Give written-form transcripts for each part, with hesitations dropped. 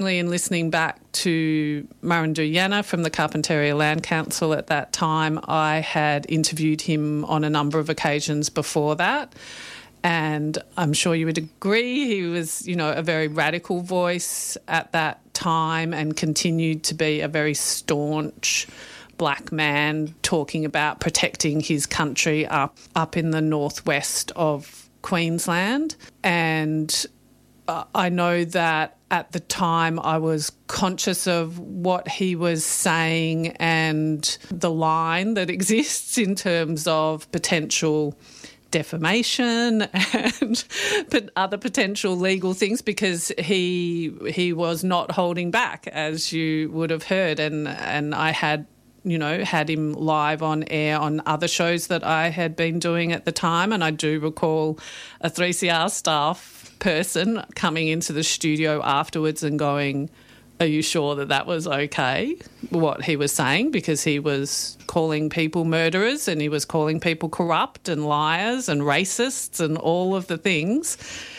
In listening back to Murrindoo Yanna from the Carpentaria Land Council at that time, I had interviewed him on a number of occasions before that. And I'm sure you would agree he was, a very radical voice at that time and continued to be a very staunch black man talking about protecting his country up in the northwest of Queensland. And I know that at the time I was conscious of what he was saying and the line that exists in terms of potential defamation and other potential legal things, because he was not holding back, as you would have heard. And I had him live on air on other shows that I had been doing at the time. And I do recall a 3CR staff person coming into the studio afterwards and going, "Are you sure that was okay, what he was saying?" Because he was calling people murderers and he was calling people corrupt and liars and racists and all of the things.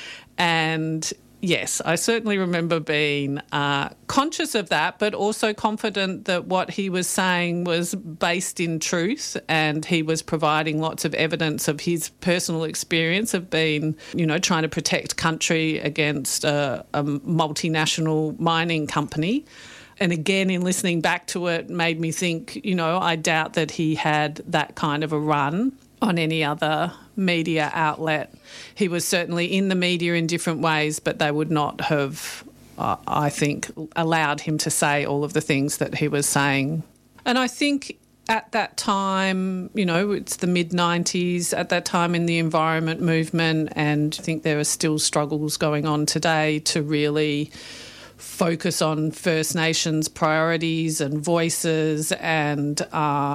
And yes, I certainly remember being conscious of that, but also confident that what he was saying was based in truth, and he was providing lots of evidence of his personal experience of being, trying to protect country against a multinational mining company. And again, in listening back to it, made me think, I doubt that he had that kind of a run on any other media outlet. He was certainly in the media in different ways, but they would not have, I think, allowed him to say all of the things that he was saying. And I think at that time, it's the mid-90s, at that time in the environment movement, and I think there are still struggles going on today to really focus on First Nations priorities and voices and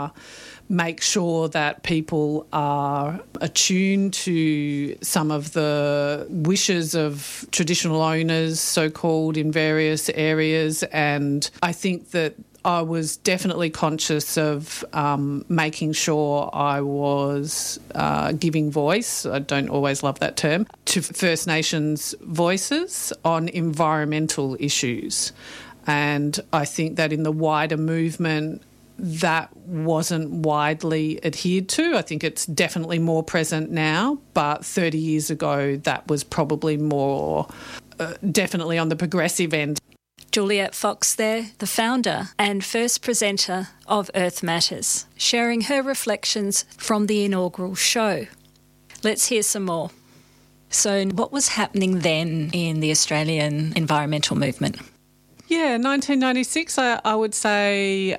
make sure that people are attuned to some of the wishes of traditional owners, so-called, in various areas. And I think that I was definitely conscious of making sure I was giving voice, I don't always love that term, to First Nations voices on environmental issues. And I think that in the wider movement, that wasn't widely adhered to. I think it's definitely more present now, but 30 years ago that was probably more definitely on the progressive end. Juliette Fox there, the founder and first presenter of Earth Matters, sharing her reflections from the inaugural show. Let's hear some more. So what was happening then in the Australian environmental movement? Yeah, 1996, I would say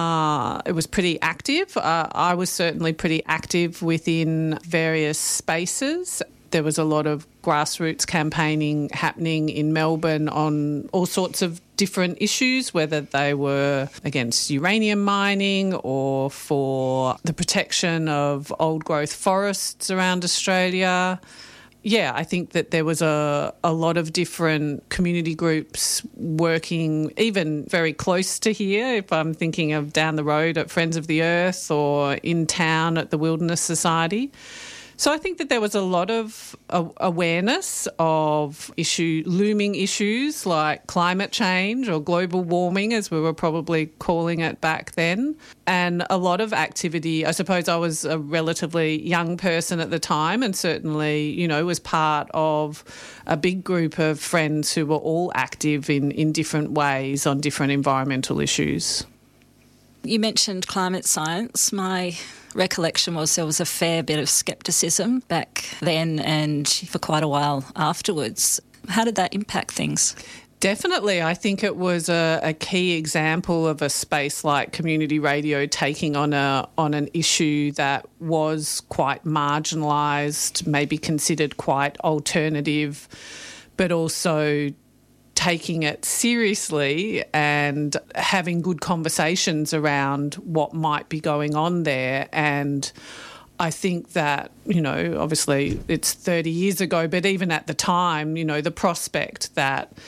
it was pretty active. I was certainly pretty active within various spaces. There was a lot of grassroots campaigning happening in Melbourne on all sorts of different issues, whether they were against uranium mining or for the protection of old growth forests around Australia. Yeah, I think that there was a lot of different community groups working even very close to here, if I'm thinking of down the road at Friends of the Earth or in town at the Wilderness Society. So I think that there was a lot of awareness of looming issues like climate change or global warming, as we were probably calling it back then, and a lot of activity. I suppose I was a relatively young person at the time and certainly, was part of a big group of friends who were all active in different ways on different environmental issues. You mentioned climate science. My recollection was there was a fair bit of scepticism back then and for quite a while afterwards. How did that impact things? Definitely. I think it was a key example of a space like community radio taking on an issue that was quite marginalised, maybe considered quite alternative, but also taking it seriously and having good conversations around what might be going on there. And I think that, obviously it's 30 years ago, but even at the time, the prospect that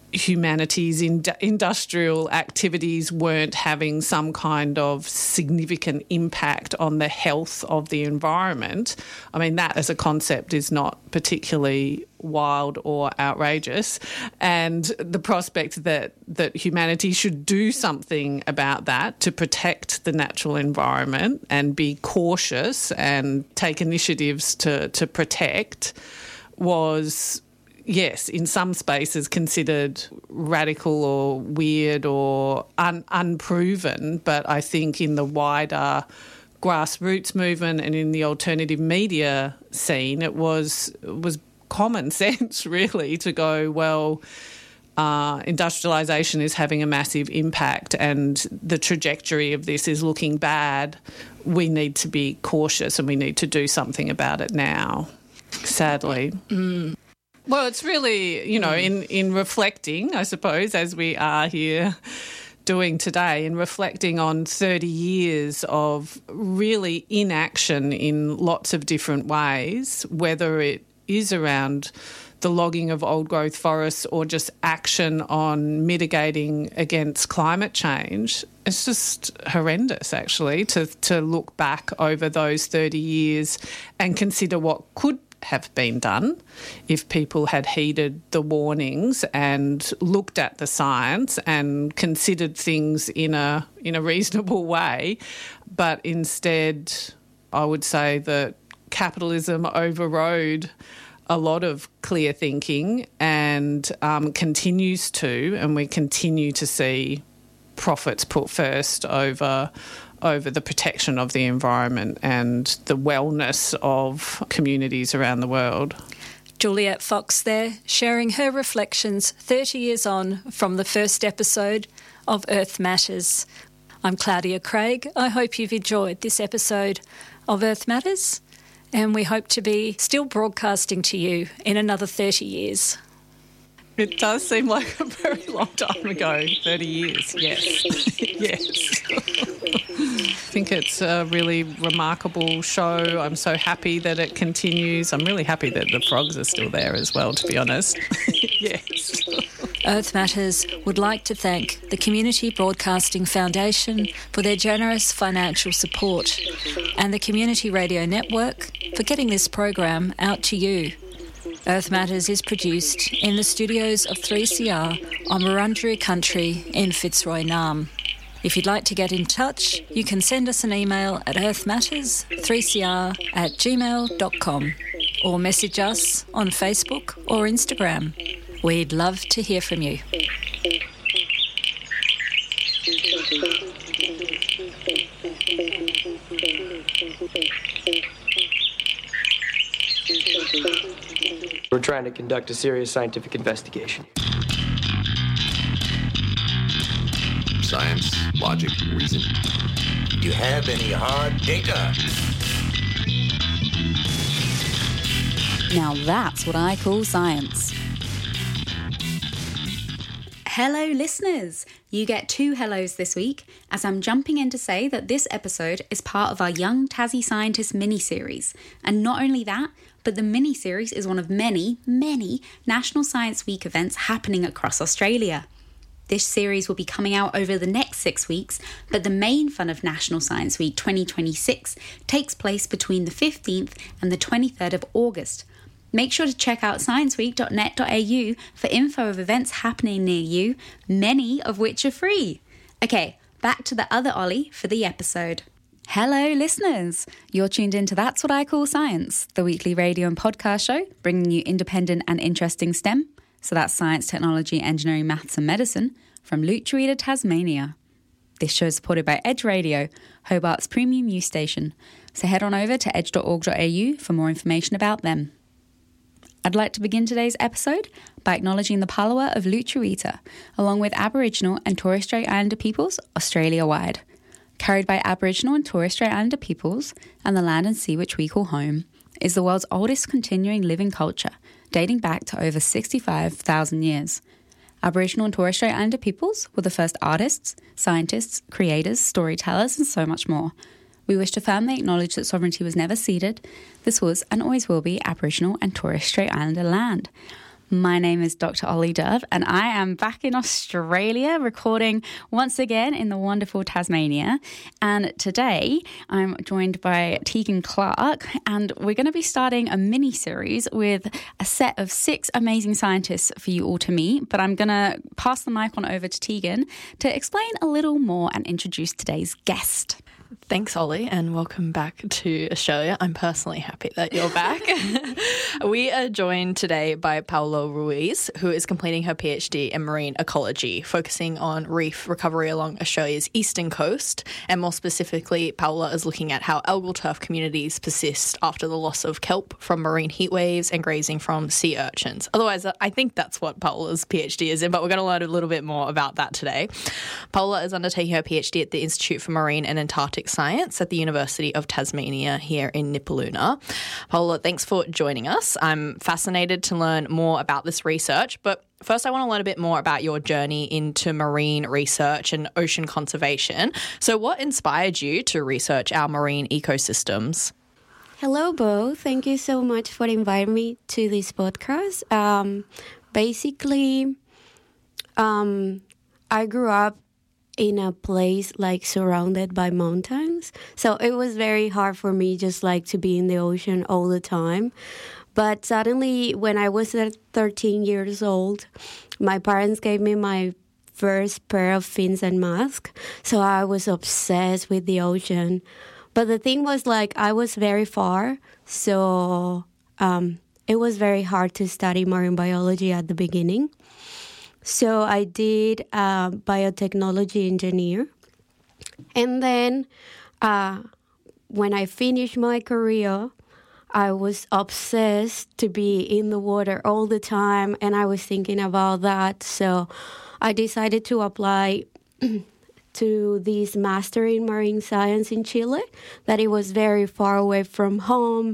humanity's industrial activities weren't having some kind of significant impact on the health of the environment. I mean, that as a concept is not particularly wild or outrageous. And the prospect that humanity should do something about that to protect the natural environment and be cautious and take initiatives to protect was, yes, in some spaces considered radical or weird or unproven, but I think in the wider grassroots movement and in the alternative media scene, it was common sense, really, to go, well, industrialisation is having a massive impact and the trajectory of this is looking bad. We need to be cautious and we need to do something about it now, sadly. Well, it's really, in reflecting, I suppose, as we are here doing today, in reflecting on 30 years of really inaction in lots of different ways, whether it is around the logging of old-growth forests or just action on mitigating against climate change. It's just horrendous, actually, to look back over those 30 years and consider what could have been done if people had heeded the warnings and looked at the science and considered things in a reasonable way. But instead, I would say that capitalism overrode a lot of clear thinking and continues to, and we continue to see profits put first over the protection of the environment and the wellness of communities around the world. Juliette Fox there, sharing her reflections 30 years on from the first episode of Earth Matters. I'm Claudia Craig. I hope you've enjoyed this episode of Earth Matters, and we hope to be still broadcasting to you in another 30 years. It does seem like a very long time ago, 30 years, yes. Yes. I think it's a really remarkable show. I'm so happy that it continues. I'm really happy that the frogs are still there as well, to be honest. Yes. Earth Matters would like to thank the Community Broadcasting Foundation for their generous financial support and the Community Radio Network for getting this program out to you. Earth Matters is produced in the studios of 3CR on Wurundjeri country in Fitzroy Nam. If you'd like to get in touch, you can send us an email at earthmatters3cr@gmail.com or message us on Facebook or Instagram. We'd love to hear from you. We're trying to conduct a serious scientific investigation. Science, logic, reason. Do you have any hard data? Now that's what I call science. Hello listeners! You get 2 hellos this week, as I'm jumping in to say that this episode is part of our Young Tassie Scientist mini-series. And not only that, but the mini-series is one of many, many National Science Week events happening across Australia. This series will be coming out over the next 6 weeks, but the main fun of National Science Week 2026 takes place between the 15th and the 23rd of August. Make sure to check out scienceweek.net.au for info of events happening near you, many of which are free. Okay, back to the other Ollie for the episode. Hello listeners! You're tuned in to That's What I Call Science, the weekly radio and podcast show bringing you independent and interesting STEM, so that's science, technology, engineering, maths and medicine, from Lutruwita, Tasmania. This show is supported by Edge Radio, Hobart's premium news station, so head on over to edge.org.au for more information about them. I'd like to begin today's episode by acknowledging the Palawa of Lutruwita, along with Aboriginal and Torres Strait Islander peoples Australia-wide. Carried by Aboriginal and Torres Strait Islander peoples and the land and sea which we call home, is the world's oldest continuing living culture, dating back to over 65,000 years. Aboriginal and Torres Strait Islander peoples were the first artists, scientists, creators, storytellers and so much more. We wish to firmly acknowledge that sovereignty was never ceded. This was and always will be Aboriginal and Torres Strait Islander land. My name is Dr. Ollie Dove, and I am back in Australia recording once again in the wonderful Tasmania. And today I'm joined by Tegan Clark, and we're going to be starting a mini-series with a set of 6 amazing scientists for you all to meet. But I'm going to pass the mic on over to Tegan to explain a little more and introduce today's guest. Thanks, Ollie, and welcome back to Australia. I'm personally happy that you're back. We are joined today by Paula Ruiz, who is completing her PhD in marine ecology, focusing on reef recovery along Australia's eastern coast. And more specifically, Paula is looking at how algal turf communities persist after the loss of kelp from marine heat waves and grazing from sea urchins. Otherwise, I think that's what Paula's PhD is in, but we're going to learn a little bit more about that today. Paula is undertaking her PhD at the Institute for Marine and Antarctic Science at the University of Tasmania here in Nipaluna. Paula, thanks for joining us. I'm fascinated to learn more about this research, but first I want to learn a bit more about your journey into marine research and ocean conservation. So what inspired you to research our marine ecosystems? Hello, Bo. Thank you so much for inviting me to this podcast. I grew up in a place like surrounded by mountains. So it was very hard for me just like to be in the ocean all the time. But suddenly when I was 13 years old, my parents gave me my first pair of fins and mask. So I was obsessed with the ocean. But the thing was like I was very far. So it was very hard to study marine biology at the beginning. So I did biotechnology engineer. And then when I finished my career, I was obsessed to be in the water all the time. And I was thinking about that. So I decided to apply to this master in marine science in Chile, that it was very far away from home.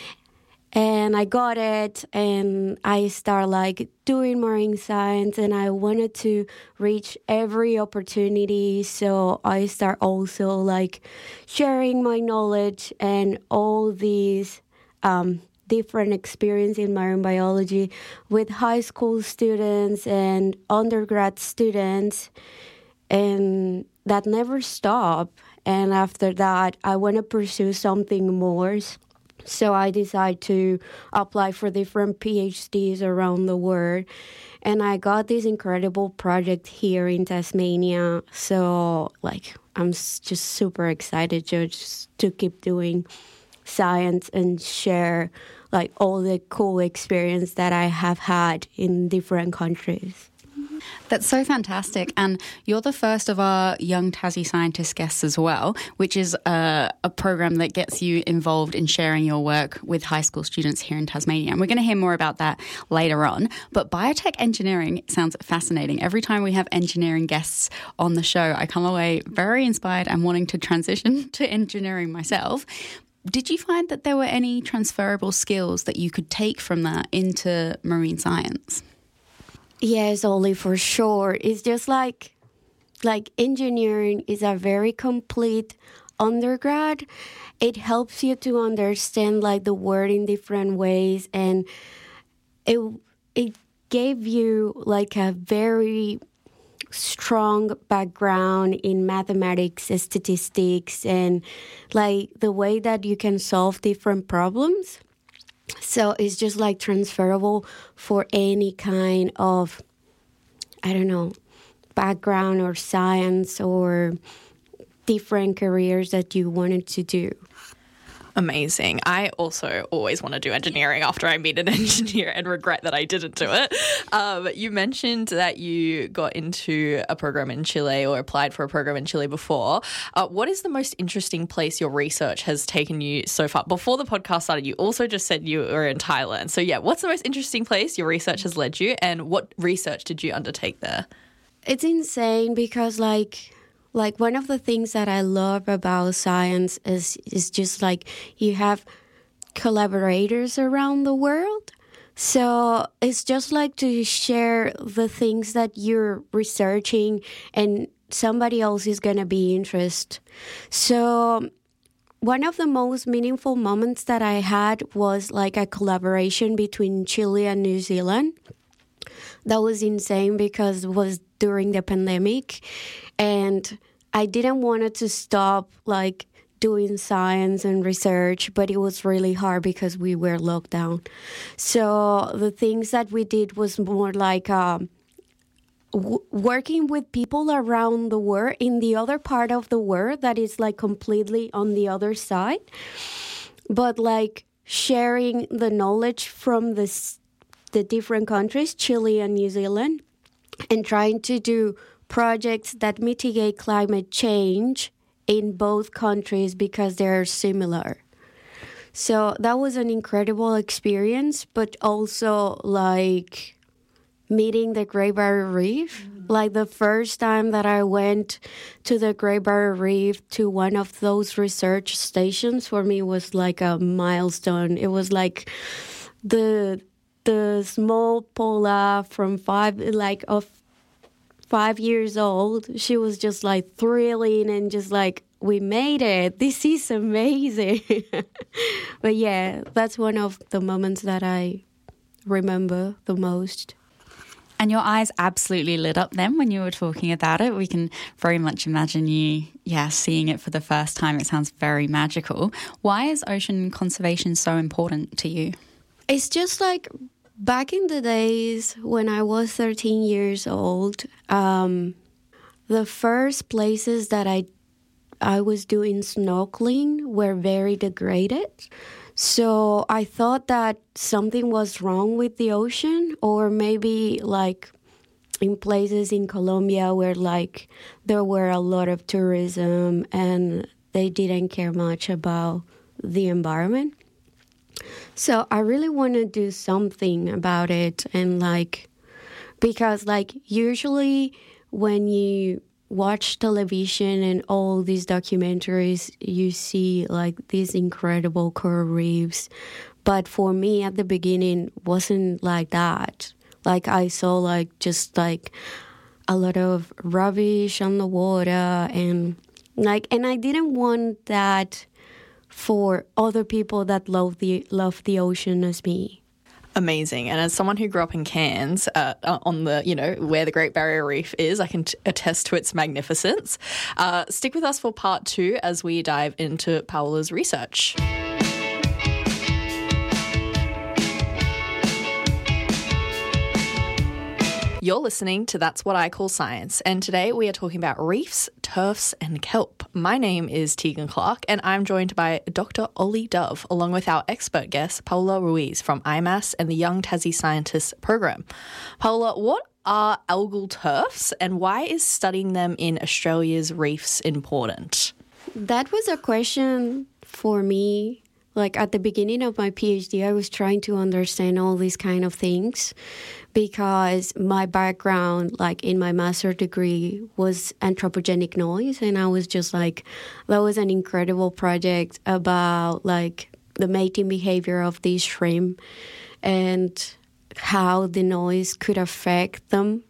And I got it, and I started like doing marine science, and I wanted to reach every opportunity. So I start also like sharing my knowledge and all these different experience in marine biology with high school students and undergrad students, and that never stopped. And after that, I want to pursue something more. So I decided to apply for different PhDs around the world. And I got this incredible project here in Tasmania. So, like, I'm just super excited to keep doing science and share, like, all the cool experience that I have had in different countries. That's so fantastic. And you're the first of our Young Tassie Scientist guests as well, which is a program that gets you involved in sharing your work with high school students here in Tasmania. And we're going to hear more about that later on. But biotech engineering sounds fascinating. Every time we have engineering guests on the show, I come away very inspired and wanting to transition to engineering myself. Did you find that there were any transferable skills that you could take from that into marine science? Yes, Ollie, for sure. It's just like engineering is a very complete undergrad. It helps you to understand like the world in different ways, and it gave you like a very strong background in mathematics, statistics, and like the way that you can solve different problems. So it's just like transferable for any kind of, I don't know, background or science or different careers that you wanted to do. Amazing. I also always want to do engineering after I meet an engineer and regret that I didn't do it. You mentioned that you got into a program in Chile or applied for a program in Chile before. What is the most interesting place your research has taken you so far? Before the podcast started, you also just said you were in Thailand. So yeah, what's the most interesting place your research has led you, and what research did you undertake there? It's insane because like one of the things that I love about science is just like you have collaborators around the world. So it's just like to share the things that you're researching and somebody else is going to be interested. So one of the most meaningful moments that I had was like a collaboration between Chile and New Zealand. that was insane because it was during the pandemic, and I didn't want it to stop like doing science and research, but it was really hard because we were locked down. So the things that we did was more like working with people around the world in the other part of the world that is like completely on the other side, but like sharing the knowledge from the different countries, Chile and New Zealand, and trying to do projects that mitigate climate change in both countries because they're similar. So that was an incredible experience, but also like meeting the Great Barrier Reef. Like the first time that I went to the Great Barrier Reef, to one of those research stations, for me was like a milestone. It was like the small Paula from 5 years old. She was just like thrilling and just like, we made it. This is amazing. But yeah, that's one of the moments that I remember the most. And your eyes absolutely lit up then when you were talking about it. We can very much imagine you, seeing it for the first time. It sounds very magical. Why is ocean conservation so important to you? It's just like back in the days when I was 13 years old, the first places that I was doing snorkeling were very degraded. So I thought that something was wrong with the ocean, or maybe like in places in Colombia where like there were a lot of tourism and they didn't care much about the environment. So I really want to do something about it, and like, because like usually when you watch television and all these documentaries, you see like these incredible coral reefs. But for me at the beginning, wasn't like that. Like I saw like just like a lot of rubbish on the water, and I didn't want that for other people that love the ocean as me. Amazing. And as someone who grew up in Cairns, on the, where the Great Barrier Reef is, I can attest to its magnificence. Stick with us for part 2 as we dive into Paola's research. You're listening to That's What I Call Science, and today we are talking about reefs, turfs and kelp. My name is Tegan Clark, and I'm joined by Dr. Ollie Dove, along with our expert guest, Paola Ruiz from IMAS and the Young Tassie Scientists Program. Paola, what are algal turfs, and why is studying them in Australia's reefs important? That was a question for me. Like at the beginning of my PhD, I was trying to understand all these kind of things because my background, like in my master's degree, was anthropogenic noise. And I was just like, that was an incredible project about like the mating behavior of these shrimp and how the noise could affect them.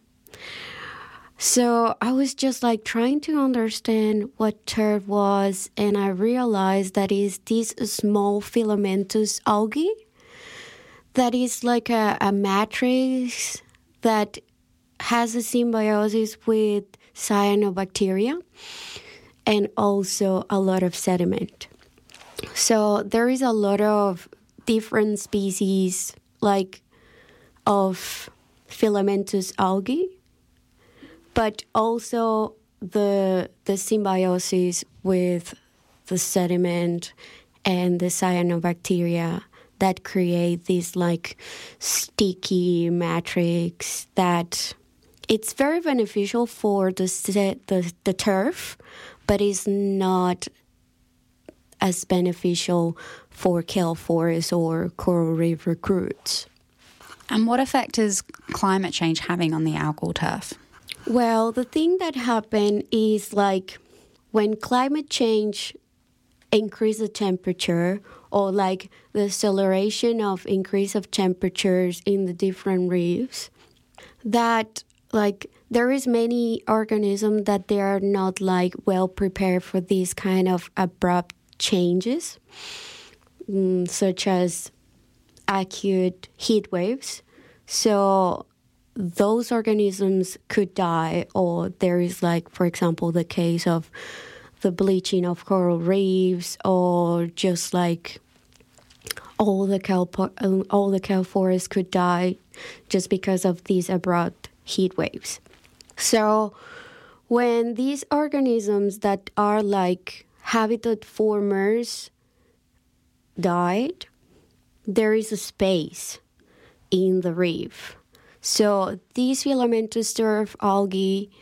So I was just like trying to understand what turf was, and I realized that is this small filamentous algae that is like a matrix that has a symbiosis with cyanobacteria and also a lot of sediment. So there is a lot of different species like of filamentous algae, but also the symbiosis with the sediment and the cyanobacteria that create this like sticky matrix that it's very beneficial for the turf, but is not as beneficial for kelp forests or coral reef recruits. And what effect is climate change having on the algal turf? Well, the thing that happened is like when climate change increases the temperature, or like the acceleration of increase of temperatures in the different reefs, that like there is many organisms that they are not like well prepared for these kind of abrupt changes, such as acute heat waves. So those organisms could die, or there is like, for example, the case of the bleaching of coral reefs, or just like all the kelp forests could die just because of these abrupt heat waves. So when these organisms that are like habitat formers died, there is a space in the reef. So these filamentous turf algae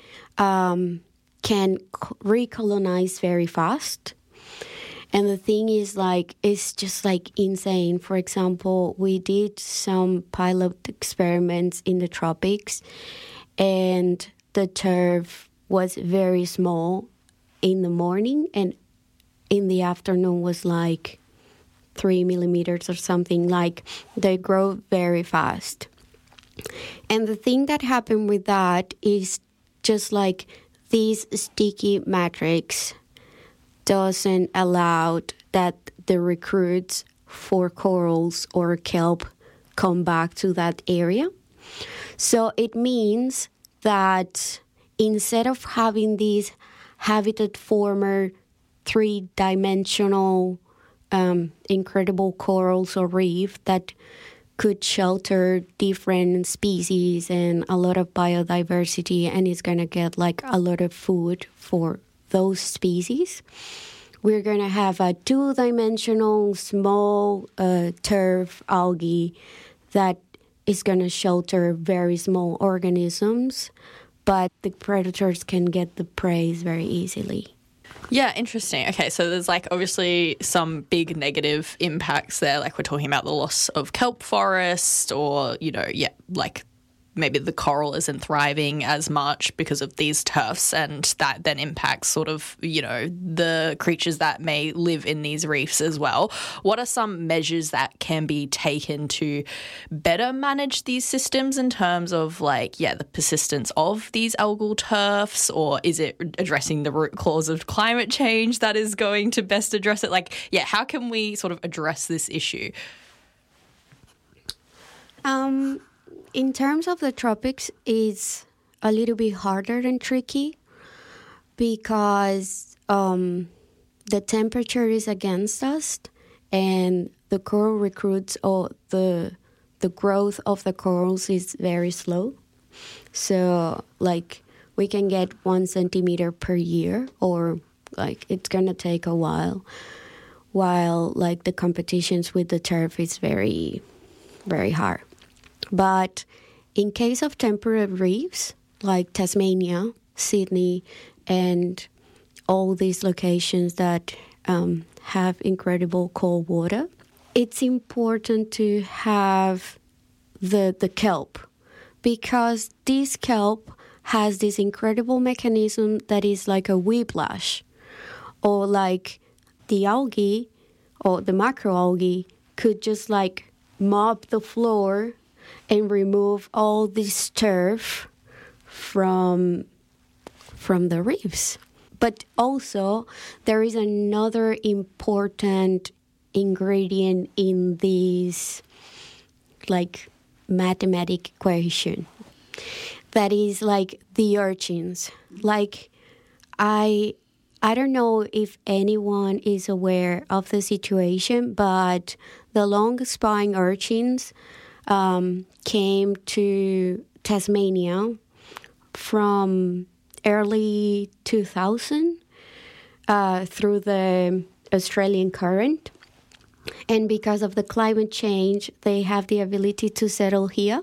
can recolonize very fast. And the thing is, like, it's just like insane. For example, we did some pilot experiments in the tropics, and the turf was very small in the morning, and in the afternoon was like 3 millimeters or something. Like, they grow very fast. And the thing that happened with that is just like these sticky matrix doesn't allow that the recruits for corals or kelp come back to that area. So it means that instead of having these habitat former 3-dimensional incredible corals or reef that could shelter different species and a lot of biodiversity, and it's going to get like a lot of food for those species, we're going to have a 2-dimensional small turf algae that is going to shelter very small organisms, but the predators can get the prey very easily. Yeah, interesting. Okay, so there's like obviously some big negative impacts there, like we're talking about the loss of kelp forest, or, you know, like maybe the coral isn't thriving as much because of these turfs, and that then impacts sort of, you know, the creatures that may live in these reefs as well. What are some measures that can be taken to better manage these systems in terms of like, the persistence of these algal turfs, or is it addressing the root cause of climate change that is going to best address it? Like, how can we sort of address this issue? In terms of the tropics, it's a little bit harder and tricky because the temperature is against us, and the coral recruits, or the growth of the corals is very slow. So, like, we can get 1 centimeter per year, or like it's gonna take a while like the competitions with the turf is very, very hard. But in case of temperate reefs, like Tasmania, Sydney, and all these locations that have incredible cold water, it's important to have the kelp, because this kelp has this incredible mechanism that is like a whiplash, or like the algae or the macroalgae could just like mop the floor and remove all this turf from the reefs. But also, there is another important ingredient in this, like, mathematic equation. That is, like, the urchins. Like, I don't know if anyone is aware of the situation, but the long-spine urchins came to Tasmania from early 2000 through the Australian current. And because of the climate change, they have the ability to settle here.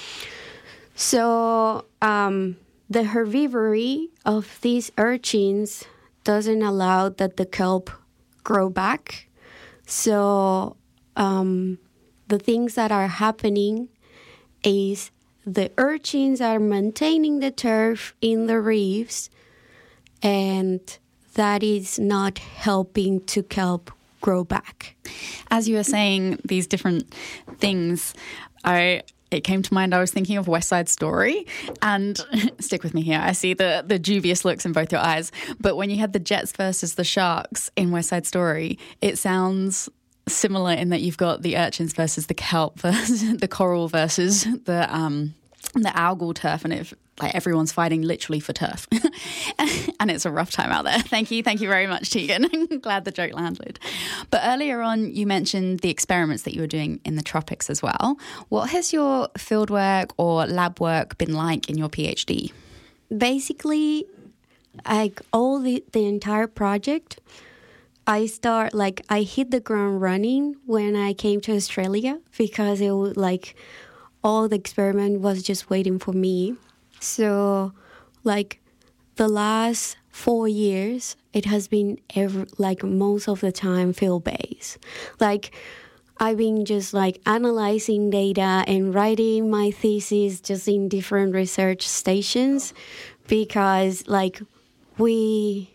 So the herbivory of these urchins doesn't allow that the kelp grow back. So the things that are happening is the urchins are maintaining the turf in the reefs, and that is not helping to kelp grow back. As you were saying these different things, it came to mind, I was thinking of West Side Story, and stick with me here, I see the dubious looks in both your eyes, but when you had the Jets versus the Sharks in West Side Story, it sounds similar in that you've got the urchins versus the kelp versus the coral versus the the algal turf, and everyone's fighting literally for turf. And it's a rough time out there. Thank you very much, Tegan. Glad the joke landed. But earlier on, you mentioned the experiments that you were doing in the tropics as well. What has your fieldwork or lab work been like in your PhD? Basically, like all the entire project, I hit the ground running when I came to Australia, because it was like all the experiment was just waiting for me. So like the last 4 years, it has been most of the time field-based. Like I've been just like analyzing data and writing my thesis just in different research stations, because like we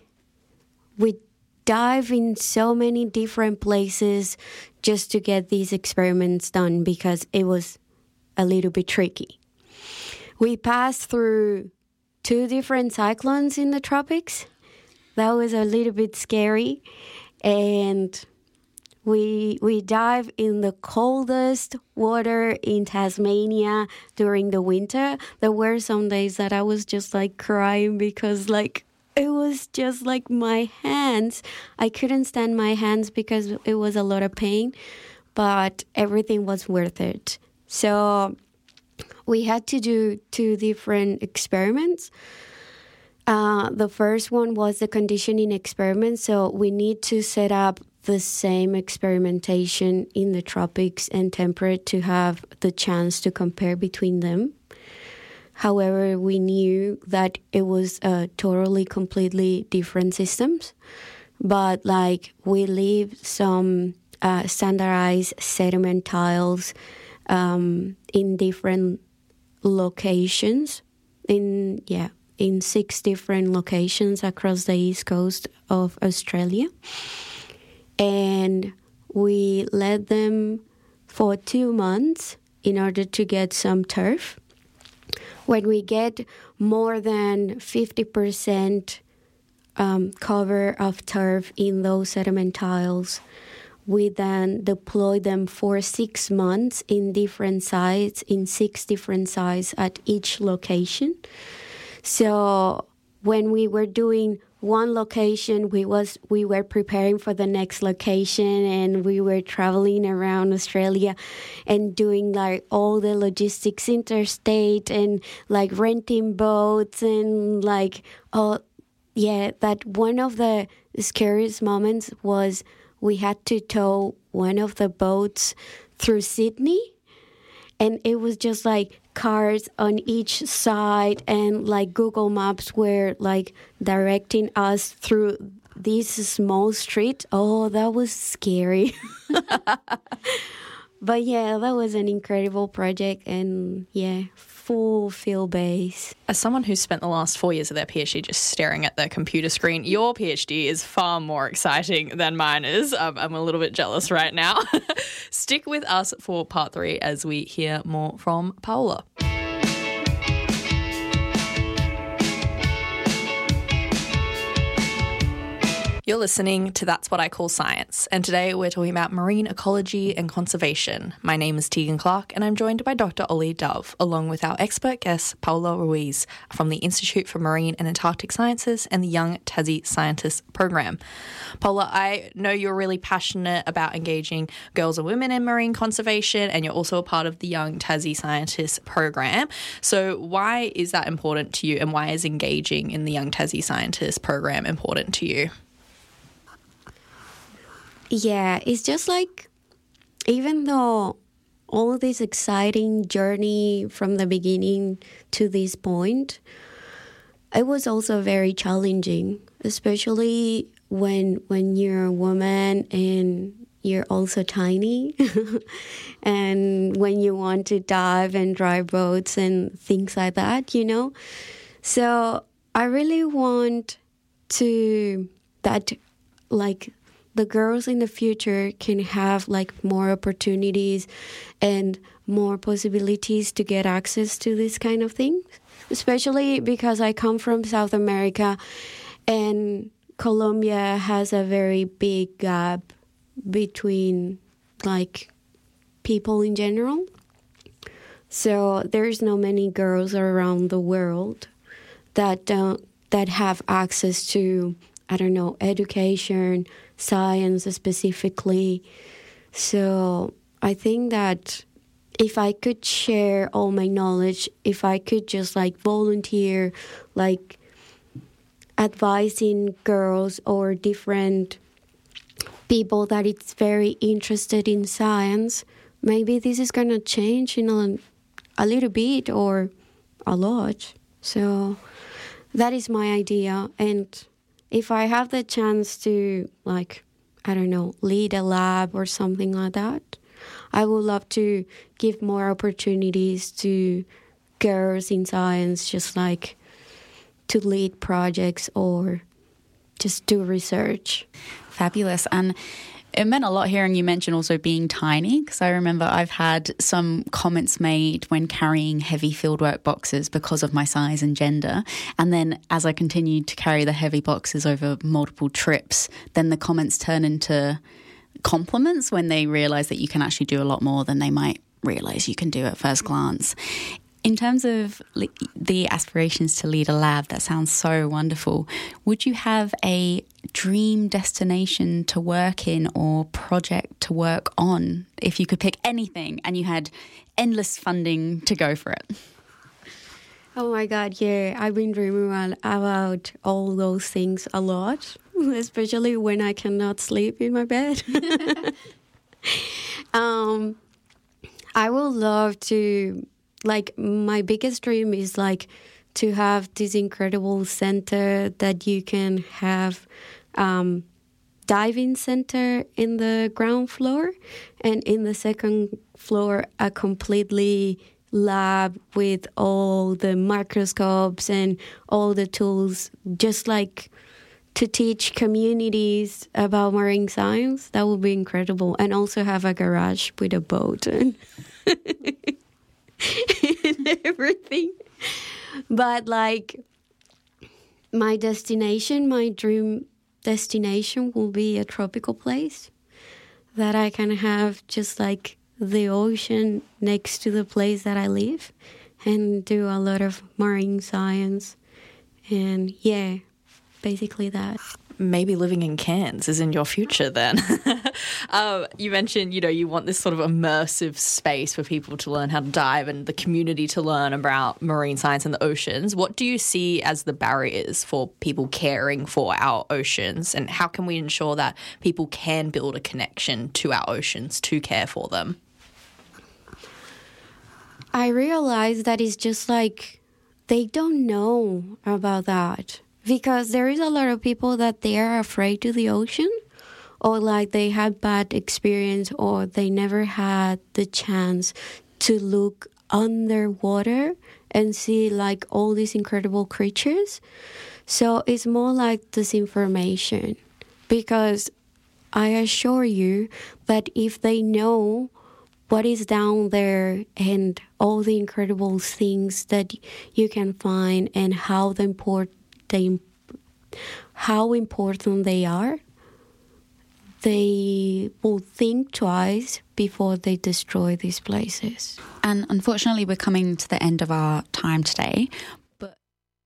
dive in so many different places just to get these experiments done, because it was a little bit tricky. We passed through 2 different cyclones in the tropics. That was a little bit scary. And we dive in the coldest water in Tasmania during the winter. There were some days that I was just like crying, because like it was just like my hands. I couldn't stand my hands because it was a lot of pain, but everything was worth it. So we had to do 2 different experiments. The first one was the conditioning experiment. So we need to set up the same experimentation in the tropics and temperate to have the chance to compare between them. However, we knew that it was completely different systems. But like we leave some standardized sediment tiles in different locations, in 6 different locations across the east coast of Australia. And we let them for 2 months in order to get some turf. When we get more than 50% cover of turf in those sediment tiles, we then deploy them for 6 months in different sites, in 6 different sites at each location. So when we were doing one location, we were preparing for the next location, and we were traveling around Australia and doing like all the logistics interstate and like renting boats and like that one of the scariest moments was we had to tow one of the boats through Sydney, and it was just like cars on each side, and like Google Maps were like directing us through this small street. Oh, that was scary. But yeah, that was an incredible project, and full field base. As someone who's spent the last 4 years of their PhD just staring at their computer screen, your PhD is far more exciting than mine is. I'm a little bit jealous right now. Stick with us for part 3 as we hear more from Paola. You're listening to That's What I Call Science, and today we're talking about marine ecology and conservation. My name is Tegan Clark, and I'm joined by Dr. Ollie Dove, along with our expert guest, Paola Ruiz, from the Institute for Marine and Antarctic Sciences and the Young Tassie Scientists Program. Paola, I know you're really passionate about engaging girls and women in marine conservation, and you're also a part of the Young Tassie Scientists Program. So why is that important to you, and why is engaging in the Young Tassie Scientists Program important to you? Yeah, it's just like, even though all this exciting journey from the beginning to this point, it was also very challenging, especially when you're a woman and you're also tiny and when you want to dive and drive boats and things like that, you know. So I really want the girls in the future can have like more opportunities and more possibilities to get access to this kind of things, especially because I come from South America and Colombia has a very big gap between like people in general. So there's not many girls around the world that have access to, I don't know, education, science specifically. So I think that if I could share all my knowledge, if I could just like volunteer, like advising girls or different people that it's very interested in science, maybe this is going to change in a little bit or a lot. So that is my idea. And if I have the chance to, like, I don't know, lead a lab or something like that, I would love to give more opportunities to girls in science, just like to lead projects or just do research. Fabulous. And it meant a lot hearing you mention also being tiny, because I remember I've had some comments made when carrying heavy fieldwork boxes because of my size and gender. And then as I continued to carry the heavy boxes over multiple trips, then the comments turn into compliments when they realise that you can actually do a lot more than they might realise you can do at first glance. In terms of the aspirations to lead a lab, that sounds so wonderful. Would you have a dream destination to work in or project to work on if you could pick anything and you had endless funding to go for it? Oh my God, yeah. I've been dreaming about all those things a lot, especially when I cannot sleep in my bed. I would love to, like, my biggest dream is, like, to have this incredible center that you can have diving center in the ground floor, and in the second floor a completely lab with all the microscopes and all the tools, just like to teach communities about marine science. That would be incredible. And also have a garage with a boat and everything. But like my destination, my dream destination will be a tropical place that I can have just like the ocean next to the place that I live and do a lot of marine science. And yeah, basically that. Maybe living in Cairns is in your future then. You mentioned, you want this sort of immersive space for people to learn how to dive and the community to learn about marine science and the oceans. What do you see as the barriers for people caring for our oceans, and how can we ensure that people can build a connection to our oceans to care for them? I realize that it's just like they don't know about that. Because there is a lot of people that they are afraid to the ocean, or like they had bad experience, or they never had the chance to look underwater and see like all these incredible creatures. So it's more like disinformation, because I assure you that if they know what is down there and all the incredible things that you can find and how important they are, they will think twice before they destroy these places. And unfortunately, we're coming to the end of our time today. But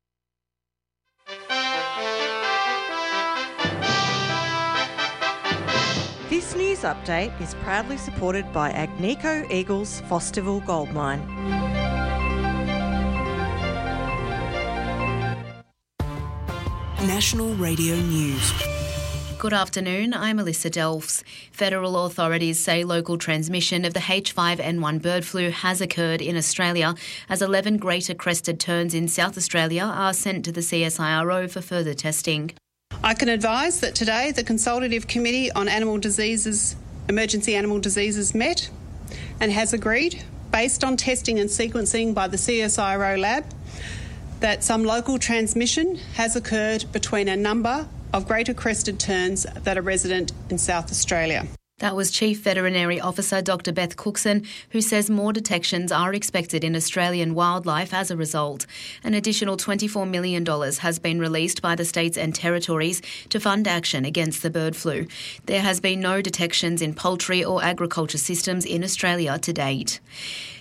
this news update is proudly supported by Agnico Eagle's Fosterville Gold Mine. National Radio News. Good afternoon, I'm Alyssa Delfs. Federal authorities say local transmission of the H5N1 bird flu has occurred in Australia as 11 greater crested terns in South Australia are sent to the CSIRO for further testing. I can advise that today the Consultative Committee on Animal Diseases, Emergency Animal Diseases met and has agreed, based on testing and sequencing by the CSIRO lab, that some local transmission has occurred between a number of greater crested terns that are resident in South Australia. That was Chief Veterinary Officer Dr Beth Cookson, who says more detections are expected in Australian wildlife as a result. An additional $24 million has been released by the states and territories to fund action against the bird flu. There has been no detections in poultry or agriculture systems in Australia to date.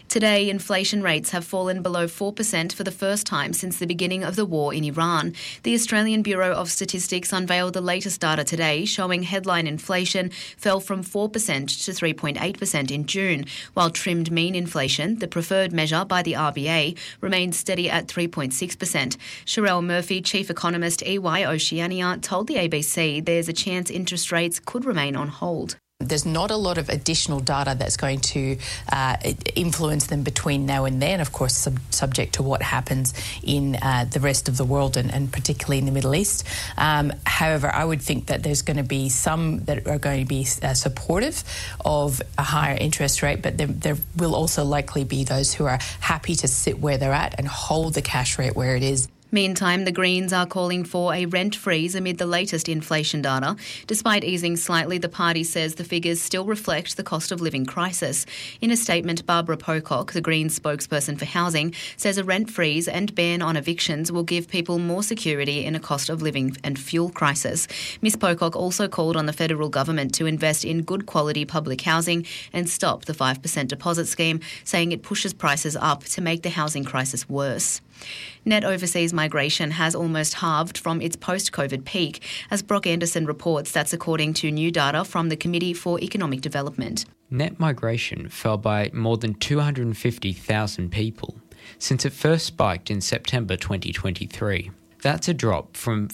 Today, inflation rates have fallen below 4% for the first time since the beginning of the war in Iran. The Australian Bureau of Statistics unveiled the latest data today, showing headline inflation fell from 4% to 3.8% in June, while trimmed mean inflation, the preferred measure by the RBA, remained steady at 3.6%. Sherelle Murphy, chief economist EY Oceania, told the ABC there's a chance interest rates could remain on hold. There's not a lot of additional data that's going to influence them between now and then, of course, subject to what happens in the rest of the world and particularly in the Middle East. However, I would think that there's going to be some that are going to be supportive of a higher interest rate, but there will also likely be those who are happy to sit where they're at and hold the cash rate where it is. Meantime, the Greens are calling for a rent freeze amid the latest inflation data. Despite easing slightly, the party says the figures still reflect the cost of living crisis. In a statement, Barbara Pocock, the Greens spokesperson for housing, says a rent freeze and ban on evictions will give people more security in a cost of living and fuel crisis. Ms Pocock also called on the federal government to invest in good quality public housing and stop the 5% deposit scheme, saying it pushes prices up to make the housing crisis worse. Net overseas migration has almost halved from its post-COVID peak, as Brock Anderson reports that's according to new data from the Committee for Economic Development. Net migration fell by more than 250,000 people since it first spiked in September 2023. That's a drop from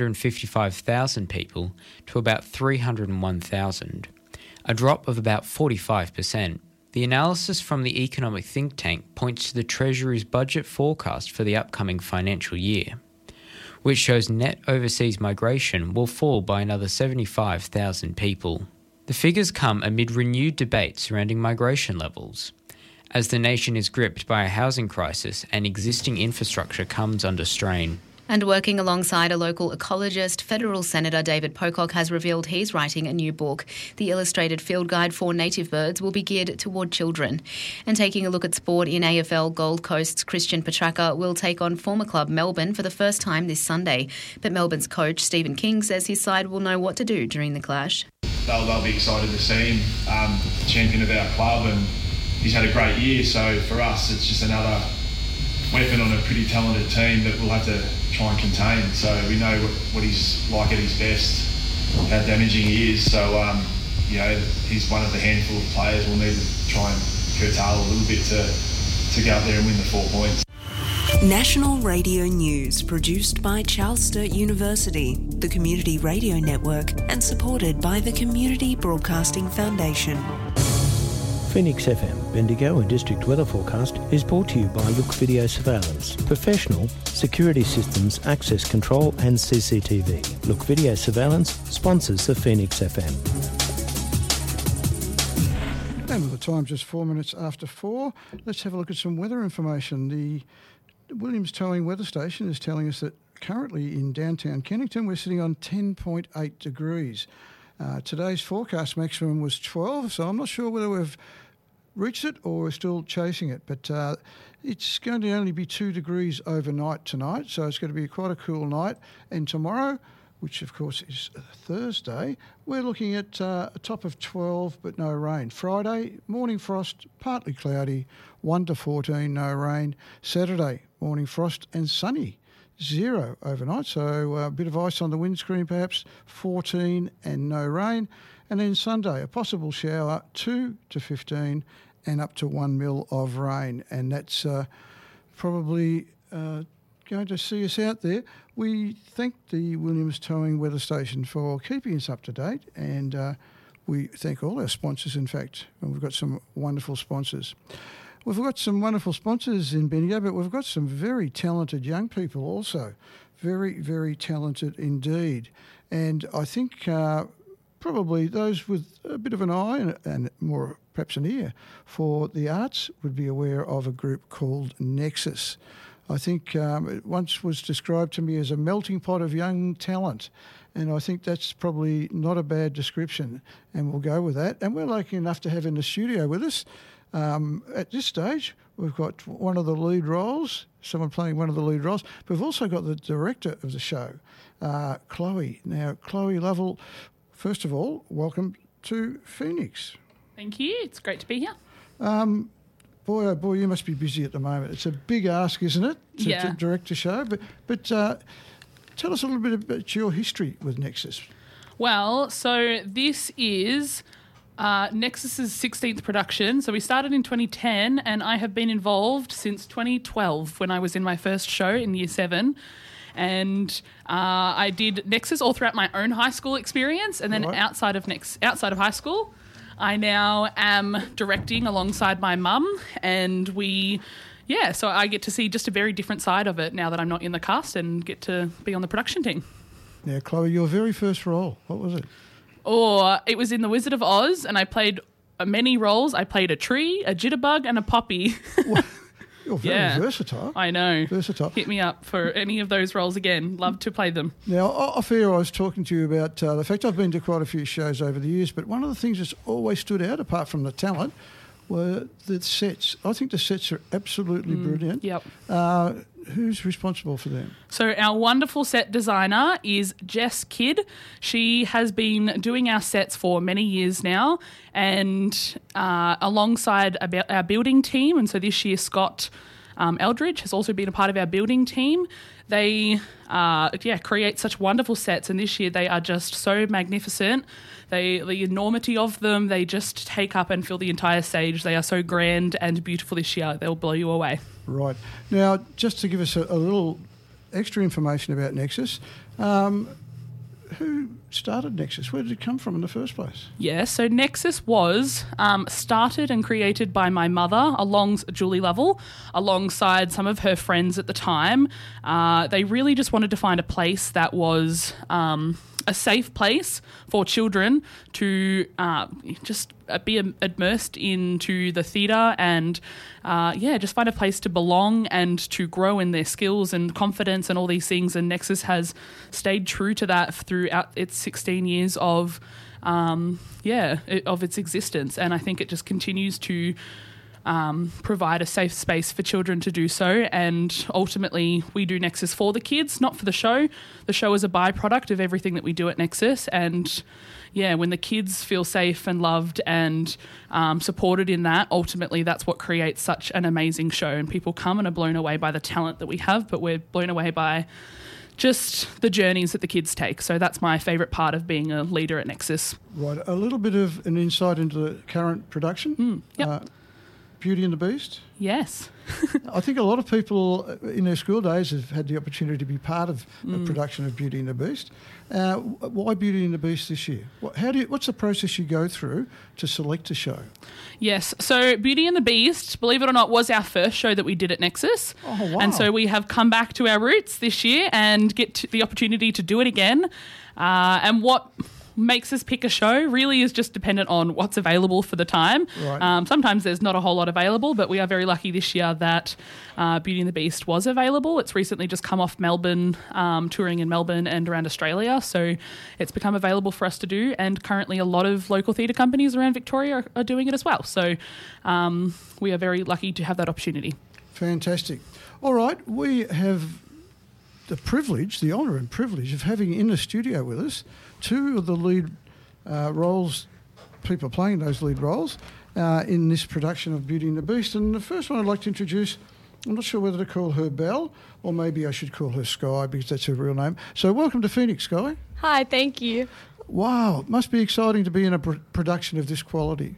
555,000 people to about 301,000, a drop of about 45%. The analysis from the economic think tank points to the Treasury's budget forecast for the upcoming financial year, which shows net overseas migration will fall by another 75,000 people. The figures come amid renewed debate surrounding migration levels, as the nation is gripped by a housing crisis and existing infrastructure comes under strain. And working alongside a local ecologist, Federal Senator David Pocock has revealed he's writing a new book. The illustrated field guide for native birds will be geared toward children. And taking a look at sport in AFL, Gold Coast's Christian Petracca will take on former club Melbourne for the first time this Sunday. But Melbourne's coach, Stephen King, says his side will know what to do during the clash. They'll be excited to see him, champion of our club, and he's had a great year. So for us, it's just another weapon on a pretty talented team that we'll have to try and contain. So we know what he's like at his best, how damaging he is. So, he's one of the handful of players we'll need to try and curtail a little bit to go up there and win the 4 points. National Radio News, produced by Charles Sturt University, the Community Radio Network, and supported by the Community Broadcasting Foundation. Phoenix FM Bendigo and District Weather Forecast is brought to you by Look Video Surveillance, professional security systems, access control and CCTV. Look Video Surveillance sponsors the Phoenix FM. And with the time just 4 minutes after 4, let's have a look at some weather information. The Williams Towing Weather Station is telling us that currently in downtown Kennington we're sitting on 10.8 degrees. Today's forecast maximum was 12, so I'm not sure whether we've reached it or we're still chasing it. But it's going to only be 2 degrees overnight tonight, so it's going to be quite a cool night. And tomorrow, which of course is Thursday, we're looking at a top of 12 but no rain. Friday, morning frost, partly cloudy, 1 to 14, no rain. Saturday, morning frost and sunny. 0 overnight, so a bit of ice on the windscreen perhaps, 14 and no rain. And then Sunday, a possible shower, 2 to 15 and up to 1 mil of rain. And that's probably going to see us out there. We thank the Williams Towing Weather Station for keeping us up to date, and we thank all our sponsors, in fact, and we've got some wonderful sponsors. We've got some wonderful sponsors in Bendigo, but we've got some very talented young people also. Very, very talented indeed. And I think probably those with a bit of an eye and more perhaps an ear for the arts would be aware of a group called Nexus. I think it once was described to me as a melting pot of young talent, and I think that's probably not a bad description, and we'll go with that. And we're lucky enough to have in the studio with us at this stage, we've got one of the lead roles, someone playing one of the lead roles. But we've also got the director of the show, Chloe. Now, Chloe Lovell, first of all, welcome to Phoenix. Thank you. It's great to be here. boy, oh boy, you must be busy at the moment. It's a big ask, isn't it, to direct a show? But tell us a little bit about your history with Nexus. Well, so this is Nexus's 16th production. So we started in 2010 and I have been involved since 2012 when I was in my first show in Year 7. And I did Nexus all throughout my own high school experience, and then outside of high school, I now am directing alongside my mum, and so I get to see just a very different side of it now that I'm not in the cast and get to be on the production team. Now, Chloe, your very first role, what was it? It was in The Wizard of Oz, and I played many roles. I played a tree, a jitterbug, and a poppy. You're very versatile. I know. Versatile. Hit me up for any of those roles again. Love to play them. Now, off air, I was talking to you about the fact I've been to quite a few shows over the years, but one of the things that's always stood out, apart from the talent, were the sets. I think the sets are absolutely brilliant. Yep. Who's responsible for them? So our wonderful set designer is Jess Kidd. She has been doing our sets for many years now, and alongside our building team. And so this year, Scott Eldridge has also been a part of our building team. They create such wonderful sets, and this year they are just so magnificent. The enormity of them, they just take up and fill the entire stage. They are so grand and beautiful this year. They'll blow you away. Right. Now, just to give us a little extra information about Nexus, who started Nexus? Where did it come from in the first place? Yeah, so Nexus was started and created by my mother, Julie Lovell, alongside some of her friends at the time. They really just wanted to find a place that was a safe place for children to just be immersed into the theatre and, just find a place to belong and to grow in their skills and confidence and all these things. And Nexus has stayed true to that throughout its 16 years of its existence. And I think it just continues to provide a safe space for children to do so, and ultimately we do Nexus for the kids, not for the show. The show is a byproduct of everything that we do at Nexus, and when the kids feel safe and loved and supported in that, ultimately that's what creates such an amazing show, and people come and are blown away by the talent that we have, but we're blown away by just the journeys that the kids take. So that's my favourite part of being a leader at Nexus. Right, a little bit of an insight into the current production. Yep. Beauty and the Beast? Yes. I think a lot of people in their school days have had the opportunity to be part of the production of Beauty and the Beast. Why Beauty and the Beast this year? What's the process you go through to select a show? Yes, so Beauty and the Beast, believe it or not, was our first show that we did at Nexus. Oh, wow. And so we have come back to our roots this year and get the opportunity to do it again. And what makes us pick a show really is just dependent on what's available for the time. Right. Sometimes there's not a whole lot available, but we are very lucky this year that Beauty and the Beast was available. It's recently just come off Melbourne, touring in Melbourne and around Australia, so it's become available for us to do, and currently a lot of local theatre companies around Victoria are doing it as well. So we are very lucky to have that opportunity. Fantastic. All right, we have the honour and privilege of having in the studio with us two of the lead roles, people playing those lead roles in this production of Beauty and the Beast. And the first one I'd like to introduce, I'm not sure whether to call her Belle or maybe I should call her Sky because that's her real name. So welcome to Phoenix, Sky. Hi, thank you. Wow, it must be exciting to be in a production of this quality.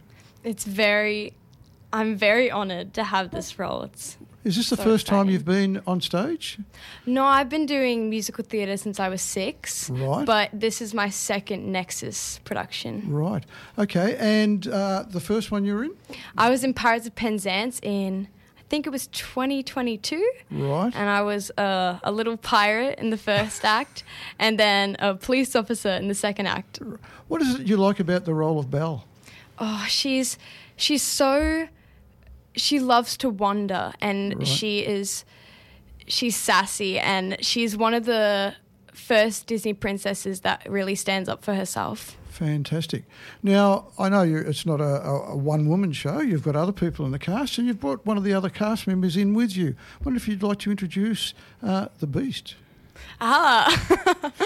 I'm very honoured to have this role. Is this the first time you've been on stage? No, I've been doing musical theatre since I was 6. Right. But this is my second Nexus production. Right. Okay, and the first one you were in? I was in Pirates of Penzance in, I think it was 2022. Right. And I was a little pirate in the first act and then a police officer in the second act. What is it you like about the role of Belle? Oh, she's so... She loves to wander, and right. she's sassy, and she's one of the first Disney princesses that really stands up for herself. Fantastic. Now, I know it's not a one-woman show. You've got other people in the cast, and you've brought one of the other cast members in with you. I wonder if you'd like to introduce the Beast.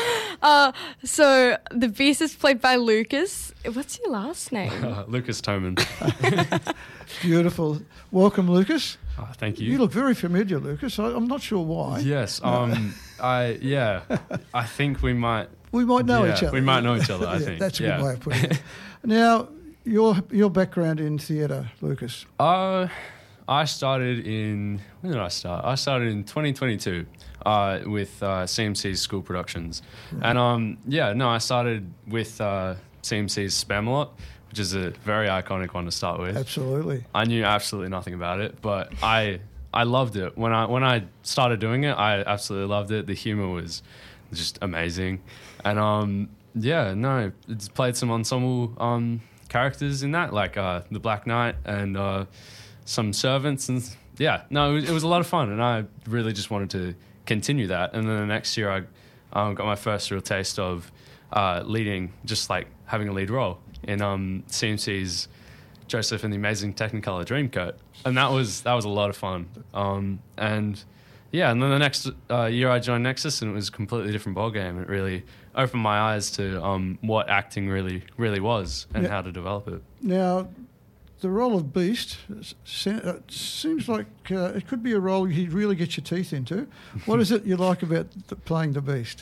So the Beast is played by Lucas. What's your last name? Lucas Toman. Beautiful. Welcome, Lucas. Thank you. You look very familiar, Lucas. I'm not sure why. Yes. I think we might. We might know each other. We might know each other, I think. That's a good way of putting it. Now, your background in theatre, Lucas. I started in... When did I start? I started in 2022 with CMC's School Productions. Right. And, I started with CMC's Spamalot, which is a very iconic one to start with. Absolutely. I knew absolutely nothing about it, but I loved it. When I started doing it, I absolutely loved it. The humour was just amazing. And, it's played some ensemble characters in that, like the Black Knight and some servants. And, it was a lot of fun, and I really just wanted to continue that. And then the next year, I got my first real taste of leading, just like having a lead role in CMC's Joseph and the Amazing Technicolor Dreamcoat, and that was a lot of fun. And then the next year I joined Nexus, and it was a completely different ballgame. It really opened my eyes to what acting really was and how to develop it. Now, the role of Beast seems like it could be a role you'd really get your teeth into. What is it you like about playing the Beast?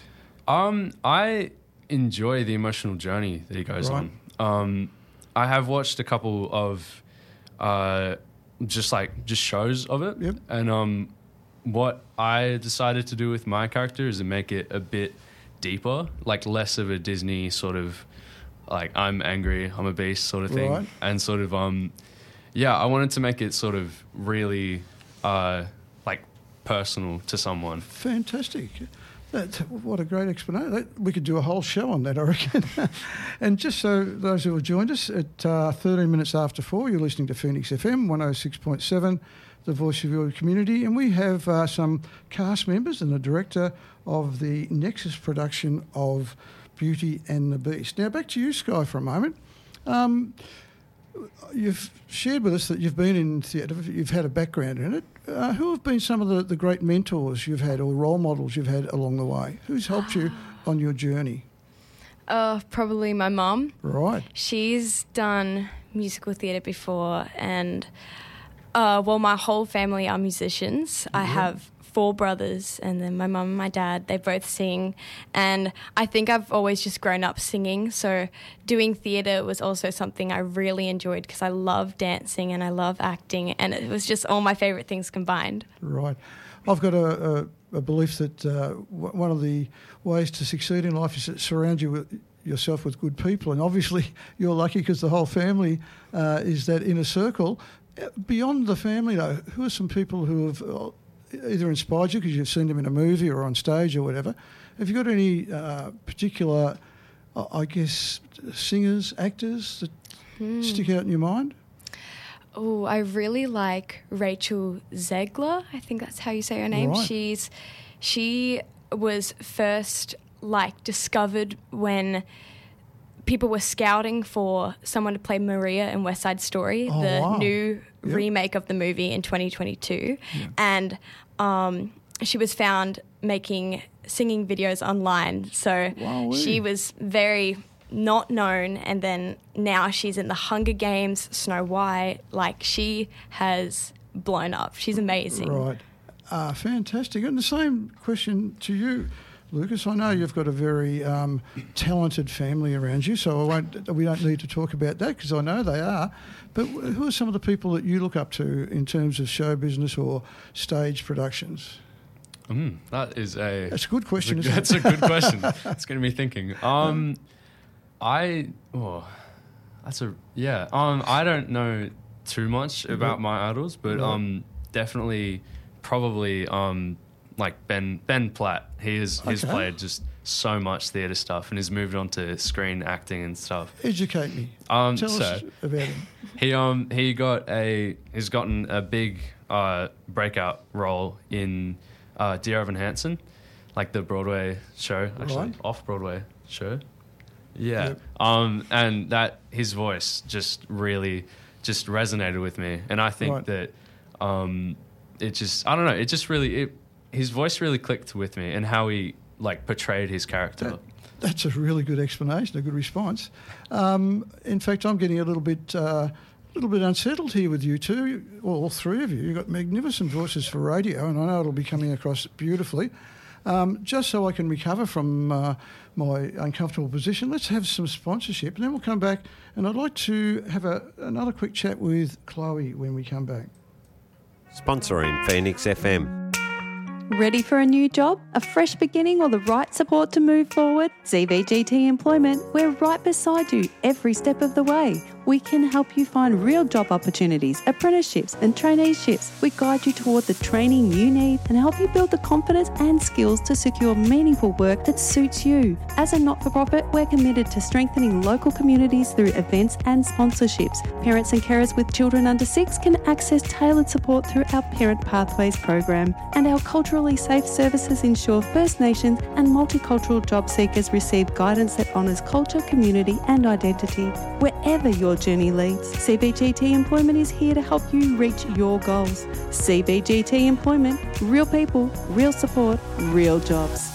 I enjoy the emotional journey that he goes on. I have watched a couple of just shows of it. Yep. And what I decided to do with my character is to make it a bit deeper, like less of a Disney sort of like I'm angry, I'm a beast sort of thing. Right. And sort of I wanted to make it sort of really like personal to someone. Fantastic. What a great explanation. We could do a whole show on that, I reckon. And just so those who have joined us, at 13 minutes after 4, you're listening to Phoenix FM 106.7, the voice of your community. And we have some cast members and the director of the Nexus production of Beauty and the Beast. Now, back to you, Sky, for a moment. You've shared with us that you've been in theatre, you've had a background in it. Who have been some of the great mentors you've had or role models you've had along the way? Who's helped you on your journey? Probably my mum. Right. She's done musical theatre before, and my whole family are musicians. I have 4 brothers, and then my mum and my dad, they both sing, and I think I've always just grown up singing, so doing theatre was also something I really enjoyed because I love dancing and I love acting, and it was just all my favourite things combined. Right. I've got a belief that one of the ways to succeed in life is to surround yourself with good people, and obviously you're lucky because the whole family is that inner circle. Beyond the family, though, who are some people who have either inspired you because you've seen them in a movie or on stage or whatever? Have you got any particular, singers, actors that stick out in your mind? Oh, I really like Rachel Zegler. I think that's how you say her name. Right. She was first discovered when people were scouting for someone to play Maria in West Side Story, new remake of the movie in 2022. Yeah. And she was found making singing videos online. So she was very not known, and then now she's in the Hunger Games, Snow White. She has blown up. She's amazing. Right. Fantastic. And the same question to you, Lucas. I know you've got a very talented family around you, so we don't need to talk about that because I know they are. But who are some of the people that you look up to in terms of show business or stage productions? That's a good question. That's a good question. It's getting me thinking. I don't know too much about my idols, but definitely, probably Ben Platt. He's played just so much theatre stuff and has moved on to screen acting and stuff. Educate me. Tell us about him. He's gotten a big breakout role in Dear Evan Hansen, like the Broadway show, off-Broadway show. Yeah. Yep. And that his voice just really just resonated with me, and I think that his voice really clicked with me and how he portrayed his character. That's a really good explanation, a good response. In fact, I'm getting a little bit unsettled here with you two, all three of you. You've got magnificent voices for radio, and I know it'll be coming across beautifully. Just so I can recover from my uncomfortable position, let's have some sponsorship, and then we'll come back. And I'd like to have another quick chat with Chloe when we come back. Sponsoring Phoenix FM. Ready for a new job, a fresh beginning, or the right support to move forward? CBGT Employment, we're right beside you every step of the way. We can help you find real job opportunities, apprenticeships and traineeships. We guide you toward the training you need and help you build the confidence and skills to secure meaningful work that suits you. As a not-for-profit, we're committed to strengthening local communities through events and sponsorships. Parents and carers with children under 6 can access tailored support through our Parent Pathways program. And our culturally safe services ensure First Nations and multicultural job seekers receive guidance that honours culture, community and identity. Wherever your journey leads, CBGT Employment is here to help you reach your goals. CBGT Employment, real people, real support, real jobs.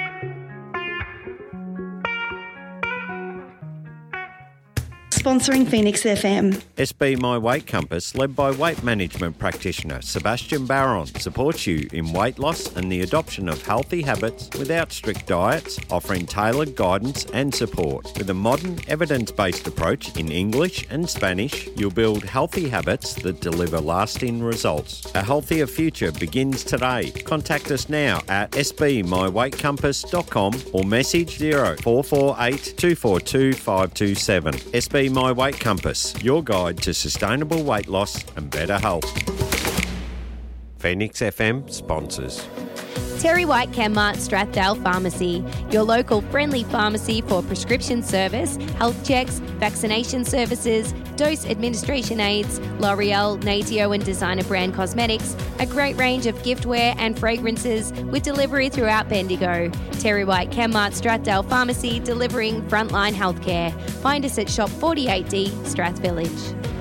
Sponsoring Phoenix FM. SB My Weight Compass, led by weight management practitioner Sebastian Barron, supports you in weight loss and the adoption of healthy habits without strict diets, offering tailored guidance and support. With a modern, evidence-based approach in English and Spanish, you'll build healthy habits that deliver lasting results. A healthier future begins today. Contact us now at sbmyweightcompass.com or message 0448 242 527. SB My Weight Compass, your guide to sustainable weight loss and better health. Phoenix FM sponsors. Terry White Chemmart Strathdale Pharmacy, your local friendly pharmacy for prescription service, health checks, vaccination services, dose administration aids, L'Oreal, Natio and designer brand cosmetics, a great range of giftware and fragrances with delivery throughout Bendigo. Terry White Chemmart Strathdale Pharmacy, delivering frontline healthcare. Find us at Shop 48D, Strath Village.